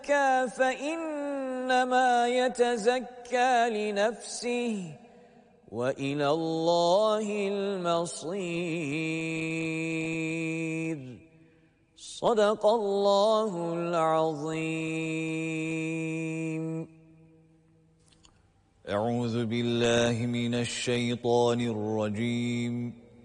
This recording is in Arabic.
يتزكى فإنما يتزكى لنفسه وإلى الله المصير. صدق الله العظيم. أعوذ بالله من الشيطان الرجيم.